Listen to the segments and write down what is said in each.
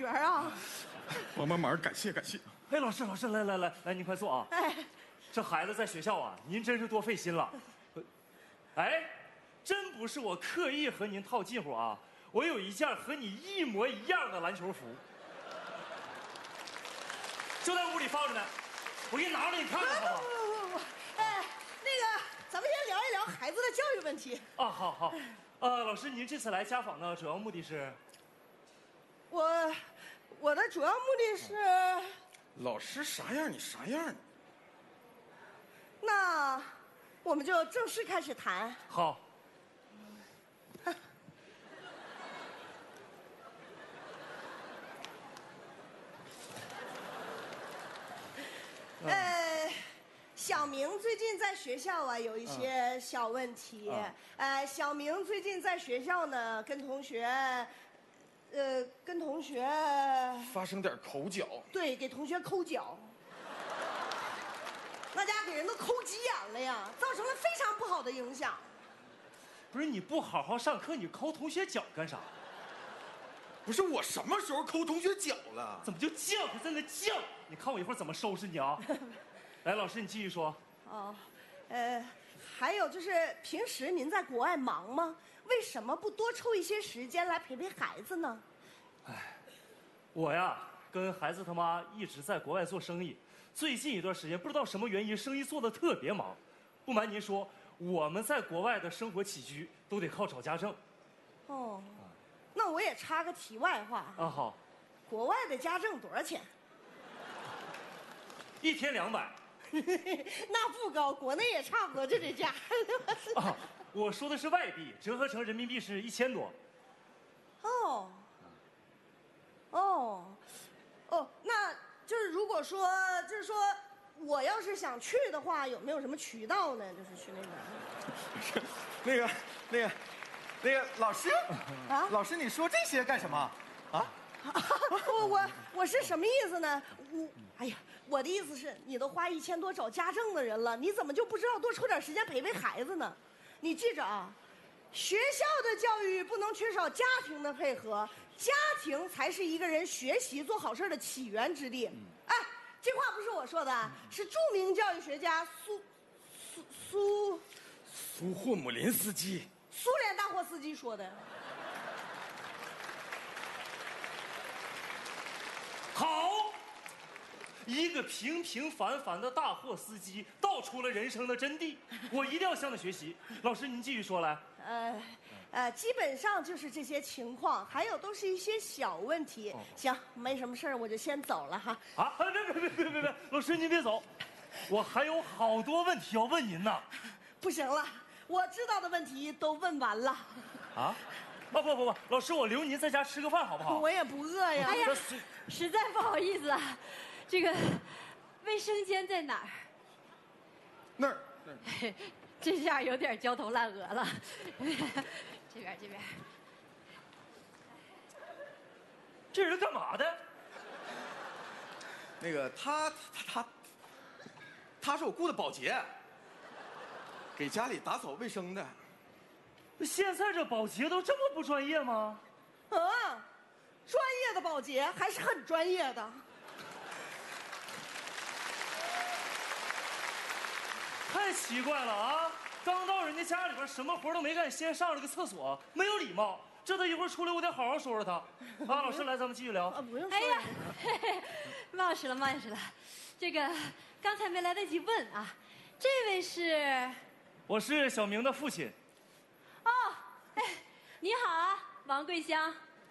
角啊！ 帮帮忙，感谢感谢。 哎，老师，来，您快坐啊！ 哎， 这孩子在学校啊，您真是多费心了。哎，真不是我刻意和您套近乎啊，我有一件和你一模一样的篮球服，就在屋里放着呢，我给你拿出来，你看看好不好？ 不，哎，那个，咱们先聊一聊孩子的教育问题。 啊，好，老师，您这次来家访呢，主要目的是？ 我的主要目的是， 老师啥样你啥样。 那我们就正式开始谈。 好。 小明最近在学校啊有一些小问题。小明最近在学校呢跟同学发生点口角。 对，给同学抠脚，那家给人都抠急眼了呀，造成了非常不好的影响。 不是你不好好上课，你抠同学脚干啥？ 不是我什么时候抠同学脚了？ 怎么就犟？还在那犟？你看我一会儿怎么收拾你啊！来，老师你继续说。 哦，还有就是平时您在国外忙吗？为什么不多抽一些时间来陪陪孩子呢？ 我呀跟孩子他妈一直在国外做生意，最近一段时间不知道什么原因，生意做得特别忙。不瞒您说，我们在国外的生活起居都得靠找家政。 哦，那我也插个题外话啊，好。 国外的家政多少钱 ？1天200。 那不高，国内也差不多就这价。 啊，我说的是外币，折合成人民币是1000多。 那就是如果说，我要是想去的话，有没有什么渠道呢？就是去那边。 那个老师啊， 老师，你说这些干什么？啊？ 我是什么意思呢？我的意思是，你都花1000多找家政的人了，你怎么就不知道多抽点时间陪陪孩子呢？你记着啊，学校的教育不能缺少家庭的配合，家庭才是一个人学习做好事的起源之地。这话不是我说的，是著名教育学家苏霍姆林斯基， 苏联大货司机说的。 好，一个平平凡凡的大货司机道出了人生的真谛，我一定要向他学习。老师，您继续说来。 基本上就是这些情况，还有都是一些小问题。行，没什么事儿，我就先走了哈。 啊，别，老师您别走，我还有好多问题要问您呢。 不行了，我知道的问题都问完了。 啊？不，老师，我留您在家吃个饭好不好？ 我也不饿呀。 哎呀，实在不好意思啊，这个卫生间在哪儿？ 那儿。 这下有点焦头烂额了。这边。 这人干嘛的？ 那个他是我雇的保洁，给家里打扫卫生的。 现在这保洁都这么不专业吗？ 专业的保洁还是很专业的。 太奇怪了啊！刚到人家家里边，什么活都没干，先上了个厕所，没有礼貌。这他一会儿出来，我得好好说说他。老师，来，咱们继续聊。 不用说。 哎呀，冒失了。这个刚才没来得及问啊，这位是？ 我是小明的父亲。 哦，你好啊，王桂香。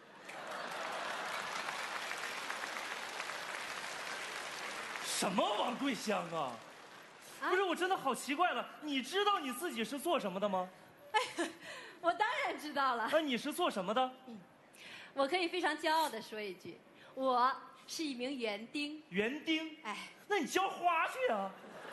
什么王桂香啊？不是，我真的好奇怪了。你知道你自己是做什么的吗？ 我当然知道了。 你是做什么的？ 我可以非常骄傲地说一句，我是一名园丁。 园丁？那你浇花去啊！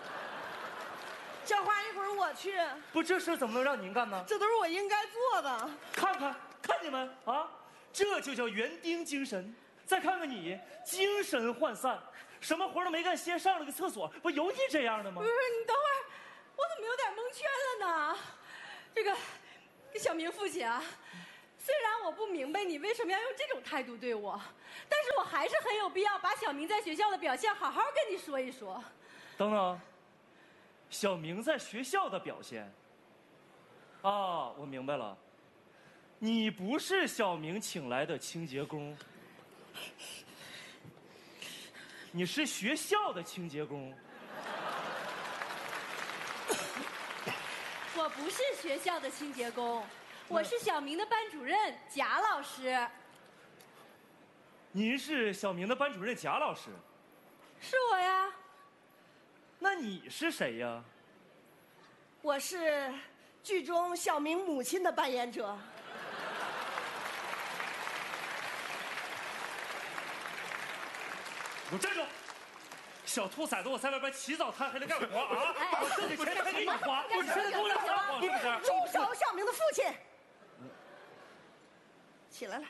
浇花一会儿我去。 不，这事怎么能让您干呢？ 这都是我应该做的。 看你们啊，这就叫园丁精神。再看看你，精神涣散，什么活都没干，先上了个厕所，不有你这样的吗？ 不是，你等会儿，我怎么有点蒙圈了呢？这个小明父亲啊， 虽然我不明白你为什么要用这种态度对我，但是我还是很有必要把小明在学校的表现好好跟你说一说。 等等，小明在学校的表现。啊，我明白了，你不是小明请来的清洁工，你是学校的清洁工。 我不是学校的清洁工，我是小明的班主任贾老师。 您是小明的班主任贾老师？ 是我呀。 那你是谁呀？ 我是剧中小明母亲的扮演者。 给我站住！小兔崽子，我在外边起早贪黑的干活啊！我挣的钱还给你花，我现在给我俩撒谎是不是？ 住手！小明的父亲，起来了。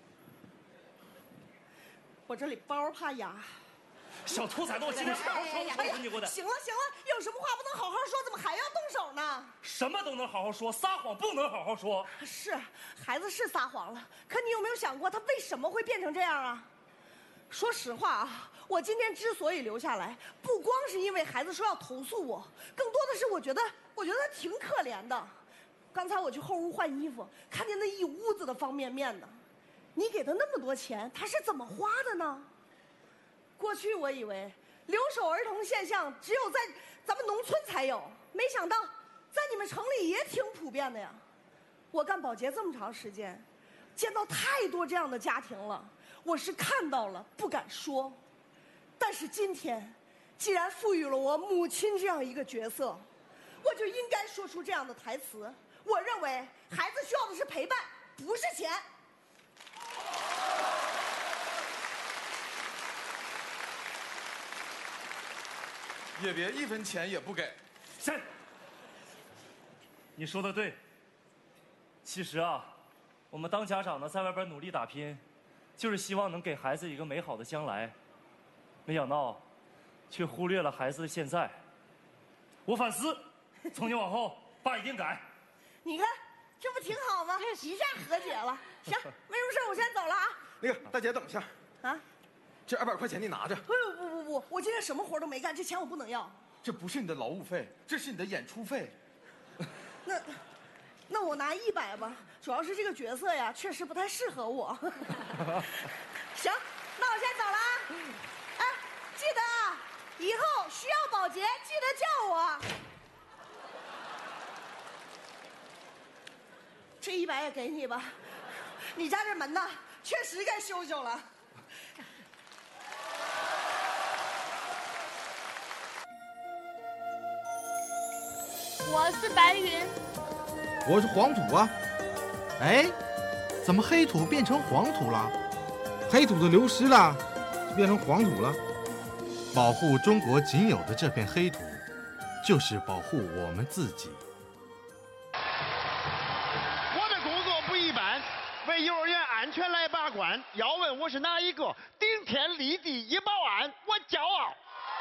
我这里包怕哑。 小兔崽子，我今天好好说你给我的。 行了行了，有什么话不能好好说，怎么还要动手呢？ 什么都能好好说，撒谎不能好好说。 是，孩子是撒谎了，可你有没有想过他为什么会变成这样啊？说实话啊，我今天之所以留下来，不光是因为孩子说要投诉我，更多的是我觉得他挺可怜的。刚才我去后屋换衣服，看见那一屋子的方便面呢。你给他那么多钱，他是怎么花的呢？过去我以为留守儿童现象只有在咱们农村才有，没想到在你们城里也挺普遍的呀。我干保洁这么长时间，见到太多这样的家庭了，我是看到了不敢说。但是今天既然赋予了我母亲这样一个角色，我就应该说出这样的台词。我认为孩子需要的是陪伴，不是钱。 也别1分钱也不给。 谁？你说的对。其实啊，我们当家长的在外边努力打拼，就是希望能给孩子一个美好的将来。没想到，却忽略了孩子的现在。我反思，从今往后，爸一定改。 你看，这不挺好吗？一下和解了。行，没什么事，我先走了啊。 那个大姐，等一下。啊？这200块钱你拿着。 不，我今天什么活都没干，这钱我不能要。 这不是你的劳务费，这是你的演出费。 那我拿100吧，主要是这个角色呀，确实不太适合我。行，那我先走了啊。哎，记得啊，以后需要保洁记得叫我。这100也给你吧，你家这门呐，确实该修修了。 我是白云， 我是黄土啊。哎，怎么黑土变成黄土了？黑土都流失了，就变成黄土了。保护中国仅有的这片黑土，就是保护我们自己。 我的工作不一般，为幼儿园安全来把关。要问我是哪一个，顶天立地一保安，我骄傲。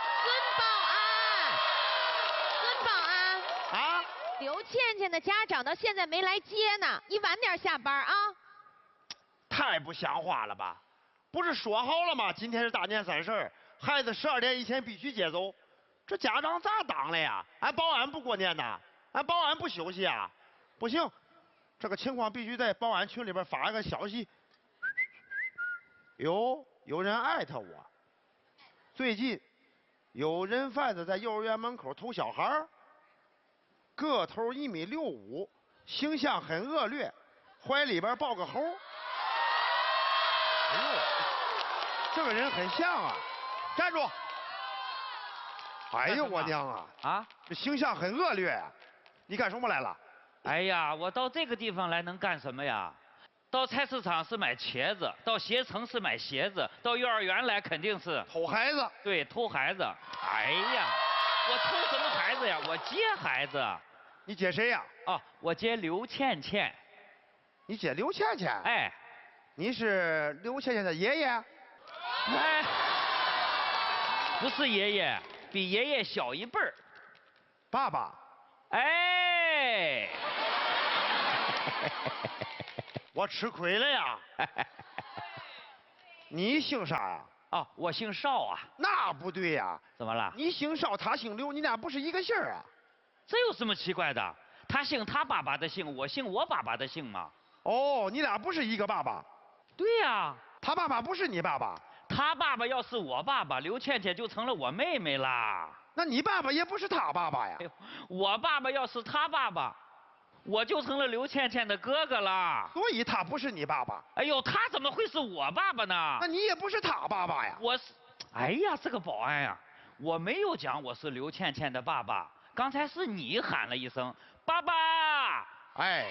孙保安啊！ 刘倩倩的家长到现在没来接呢，你晚点下班啊！ 太不像话了吧？不是说好了吗？今天是大年30，孩子12点以前必须接走。这家长咋当的呀？俺保安不过年呐？俺保安不休息啊？不行，这个情况必须在保安群里边发一个消息。有人艾特我，最近有人贩子在幼儿园门口偷小孩，个头1.65米，形象很恶劣，怀里边抱个猴。哎呦，这个人很像啊！站住！哎呦我娘啊！ 啊， 这形象很恶劣，你干什么来了？ 哎呀，我到这个地方来能干什么呀？到菜市场是买茄子，到携程是买鞋子，到幼儿园来肯定是偷孩子。 对，偷孩子。哎呀，我偷什么孩子呀？我接孩子。 你接谁呀？ 哦，我接刘倩倩。 你接刘倩倩？ 哎， 你是刘倩倩的爷爷？ 哎，不是爷爷，比爷爷小一辈儿。 爸爸。 哎。 我吃亏了呀。你姓啥呀？ 哦，我姓邵啊。 那不对呀。 怎么了？ 你姓邵，他姓刘，你俩不是一个姓啊？ 这有什么奇怪的？他姓他爸爸的姓，我姓我爸爸的姓嘛。 哦，你俩不是一个爸爸。 对呀。 他爸爸不是你爸爸。 他爸爸要是我爸爸，刘倩倩就成了我妹妹啦。 那你爸爸也不是他爸爸呀。 哎呦，我爸爸要是他爸爸，我就成了刘倩倩的哥哥啦。 所以他不是你爸爸。 哎呦，他怎么会是我爸爸呢？ 那你也不是他爸爸呀。 我是，哎呀，这个保安呀，我没有讲我是刘倩倩的爸爸，刚才是你喊了一声爸爸。 哎，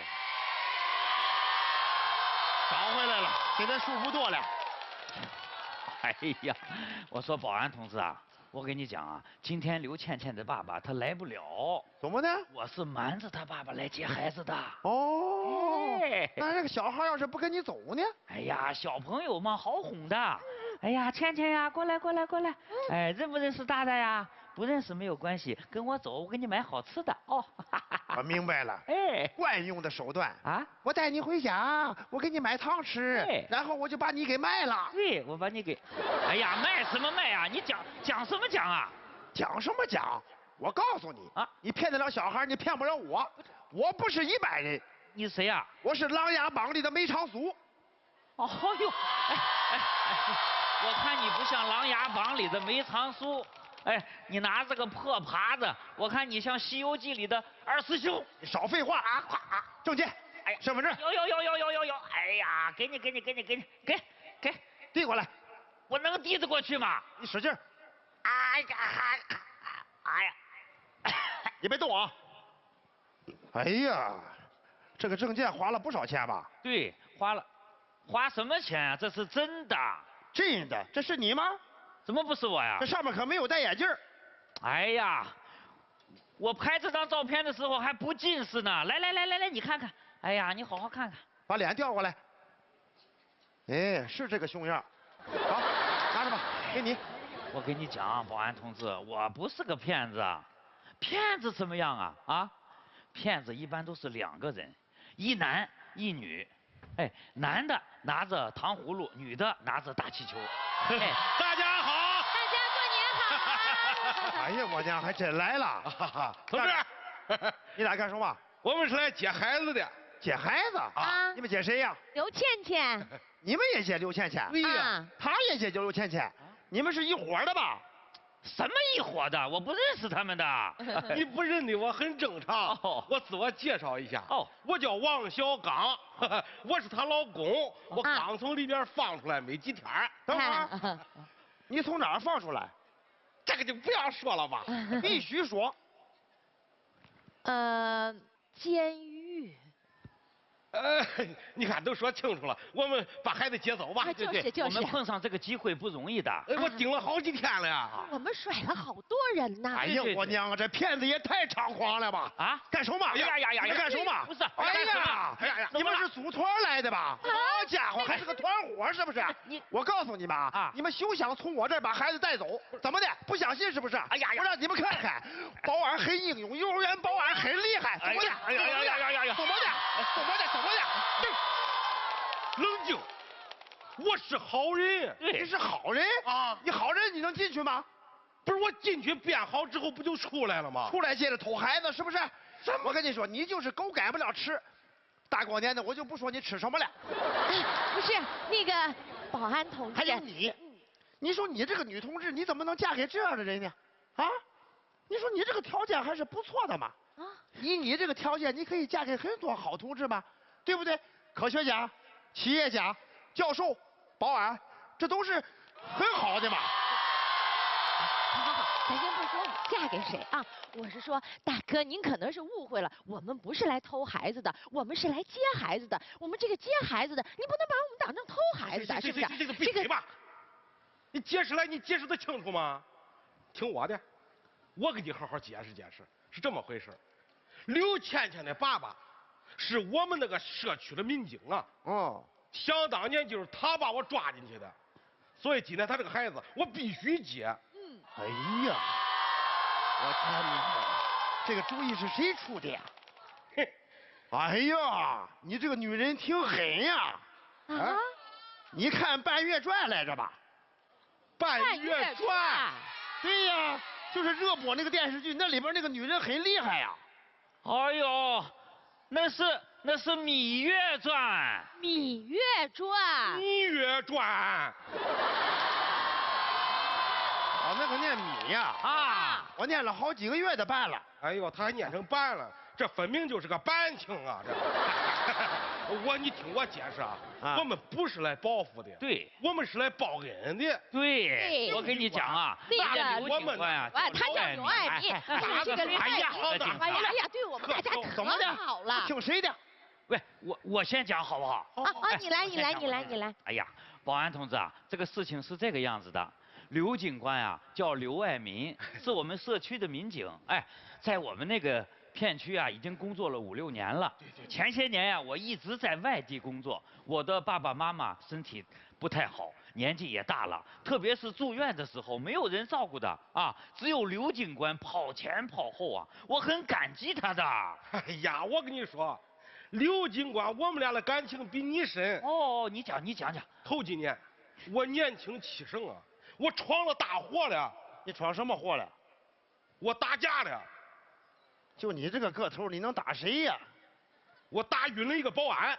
找回来了，现在舒服多了。 哎呀，我说保安同志啊，我跟你讲啊，今天刘倩倩的爸爸他来不了。 怎么的？ 我是瞒着他爸爸来接孩子的。 哦， 哎， 那这个小孩要是不跟你走呢？ 哎呀，小朋友嘛，好哄的。哎呀，倩倩呀，过来过来过来。哎，认不认识大大呀？不认识没有关系，跟我走，我给你买好吃的哦。 我明白了， 哎， 惯用的手段啊！ 我带你回家，我给你买糖吃，然后我就把你给卖了。 对，我把你给，哎呀，卖什么卖啊？你讲什么讲啊？ 讲什么讲？我告诉你啊， 你骗得了小孩，你骗不了我。我不是一般人。 你谁呀？ 我是《琅琊榜》里的梅长苏。 哦呦，哎，我看你不像《琅琊榜》里的梅长苏。哎，你拿这个破耙子，我看你像《西游记》里的二师兄。 你少废话啊！证件， 哎呀， 身份证。 有。哎呀，给你， 递过来。 我能递得过去吗？ 你使劲。 哎呀， 你别动啊！哎呀，这个证件花了不少钱吧？ 对，花什么钱啊？这是真的。 真的？这是你吗？ 怎么不是我呀？ 这上面可没有戴眼镜。 哎呀，我拍这张照片的时候还不近视呢。来，你看看。哎呀，你好好看看。 把脸调过来。哎，是这个胸样。好，拿着吧，给你。 我跟你讲，保安同志，我不是个骗子。骗子怎么样啊？啊，骗子一般都是两个人，一男一女。哎，男的拿着糖葫芦，女的拿着大气球。 哎，大家好。 大家过年好。 哎呀，我娘还真来了。 同志， 你俩干什么？ 我们是来接孩子的。 接孩子啊？ 你们接谁呀？ 刘倩倩。 你们也接刘倩倩？ 对呀。 他也接刘倩倩。你们是一伙的吧？ 什么一伙的？我不认识他们的。 你不认得我很正常。我自我介绍一下。我叫王小刚，我是她老公。我刚从里边放出来没几天。 等会儿，你从哪儿放出来？ 这个就不要说了吧， 必须说。 监狱。 你看都说清楚了，我们把孩子接走吧。 就是。 我们碰上这个机会不容易的。 我盯了好几天了呀。 我们甩了好多人呢。 哎呀，我娘啊，这骗子也太猖狂了吧！ 啊， 干什么？ 哎呀， 干什么？ 不是， 哎呀，你们是组团来的吧？好家伙，还是个团伙是不是？我告诉你们啊，你们休想从我这儿把孩子带走，怎么的？不相信是不是？哎呀，我让你们看看，保安很英勇，幼儿园保安很厉害，怎么的？ 哎呀， 怎么的？ 冷静，我是好人。 你是好人啊？ 你好人，你能进去吗？ 不是，我进去变好之后不就出来了吗？ 出来接着偷孩子是不是？我跟你说，你就是狗改不了吃。大过年的，我就不说你吃什么了。 不是那个保安同志， 还有你说你这个女同志，你怎么能嫁给这样的人呢？啊？你说你这个条件还是不错的嘛。啊？以你这个条件，你可以嫁给很多好同志嘛，对不对？科学家、企业家、教授、保安，这都是很好的嘛。 好，咱先不说你嫁给谁啊，我是说，大哥您可能是误会了，我们不是来偷孩子的，我们是来接孩子的。我们这个接孩子的，你不能把我们当成偷孩子的，是不是？ 这个闭嘴吧！你解释得清楚吗？听我的，我给你好好解释解释，是这么回事。刘倩倩的爸爸是我们那个社区的民警啊。想当年就是他把我抓进去的，所以今天他这个孩子我必须接。 哎呀，我天哪，这个主意是谁出的呀？ 哎呀，你这个女人挺狠呀！ 啊， 你看《半月传》来着吧？ 《半月传》。 对呀，就是热播那个电视剧，那里边那个女人很厉害呀。 哎呦，那是《芈月传》。 芈月传。 芈月传。 哦，那个念芈呀。 啊， 我念了好几个月的半了。 哎呦，他还念成半了，这分明就是个半清啊！这，你听我解释啊，我们不是来报复的， 对， 我们是来报恩的。 对，我跟你讲啊， 那个刘警官呀， 他叫刘爱民，这个刘爱民，哎呀，对我们大家可好了。 听谁的？ 喂，我先讲好不好？ 你来。 哎呀，保安同志啊，这个事情是这个样子的。刘警官呀，叫刘爱民，是我们社区的民警。哎，在我们那个片区啊，已经工作了5、6年了。对。前些年呀，我一直在外地工作，我的爸爸妈妈身体不太好，年纪也大了，特别是住院的时候，没有人照顾的啊，只有刘警官跑前跑后啊，我很感激他的。 哎呀，我跟你说，刘警官，我们俩的感情比你深。 哦，你讲。 头几年，我年轻气盛啊。我闯了大祸了。 你闯什么祸了？ 我打架了。 就你这个个头，你能打谁呀？ 我打晕了一个保安。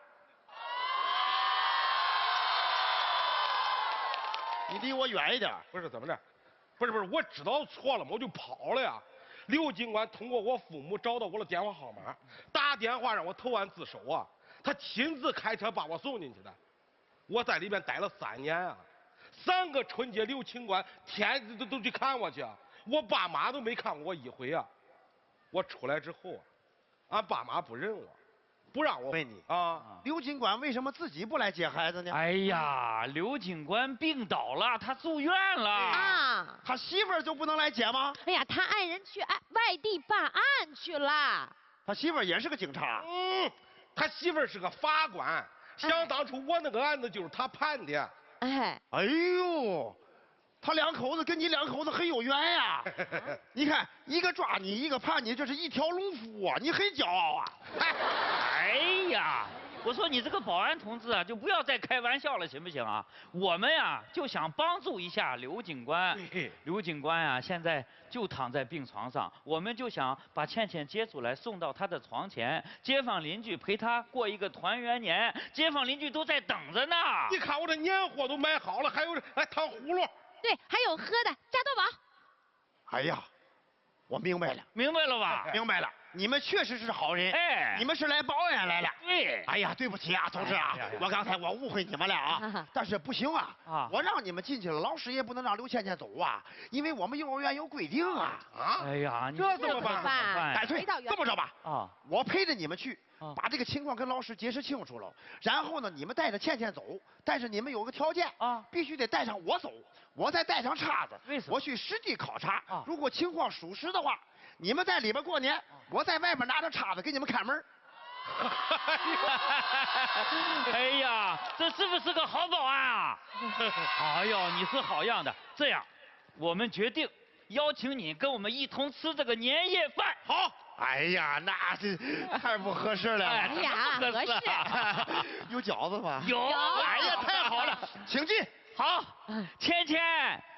你离我远一点。 不是怎么着？不是，我知道错了嘛，我就跑了呀。刘警官通过我父母找到我的电话号码，打电话让我投案自首啊。他亲自开车把我送进去的。我在里面待了3年啊。3个春节，刘警官天都去看我去，我爸妈都没看过我一回啊。我出来之后，俺爸妈不认我，不让我问你啊。 刘警官为什么自己不来接孩子呢？ 哎呀，刘警官病倒了，他住院了啊。 他媳妇儿就不能来接吗？ 哎呀，他爱人去外地办案去了。 他媳妇儿也是个警察。 他媳妇儿是个法官，想当初我那个案子就是他判的。 哎呦，他2口子跟你2口子很有缘呀。你看，一个抓你，一个判你，这是一条龙服务啊，你很骄傲啊。 哎呀，我说你这个保安同志啊，就不要再开玩笑了，行不行啊？我们呀就想帮助一下刘警官。刘警官呀现在就躺在病床上，我们就想把倩倩接出来，送到他的床前，街坊邻居陪他过一个团圆年，街坊邻居都在等着呢。 你看我这年货都买好了，还有糖葫芦。 对，还有喝的加多宝。 哎呀，我明白了。 明白了吧？ 明白了。你们确实是好人。 哎， 你们是来报案来了。 对。 哎呀，对不起啊，同志啊，我刚才我误会你们了啊。但是不行啊，我让你们进去了，老师也不能让刘倩倩走啊，因为我们幼儿园有规定啊。 哎呀， 这怎么办？ 干脆这么着吧，我陪着你们去，把这个情况跟老师解释清楚了，然后呢，你们带着倩倩走，但是你们有个条件啊，必须得带上我走，我再带上叉子。 为什么？ 我去实地考察，如果情况属实的话，你们在里边过年，我在外面拿着叉子给你们看门。 哎呀，这是不是个好保安啊？哎呦，你是好样的！这样，我们决定邀请你跟我们一同吃这个年夜饭。 好。哎呀，那是太不合适了。 哎呀，合适。 有饺子吗？ 有。 哎呀，太好了，请进。 好，倩倩，